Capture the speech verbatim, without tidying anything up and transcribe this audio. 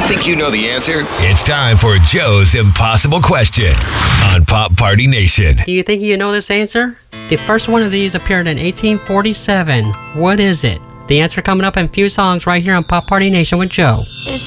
Think you know the answer? It's time for Joe's Impossible Question on Pop Party Nation. Do you think you know this answer? The first one of these appeared in eighteen forty-seven. What is it? The answer coming up in a few songs right here on Pop Party Nation with Joe.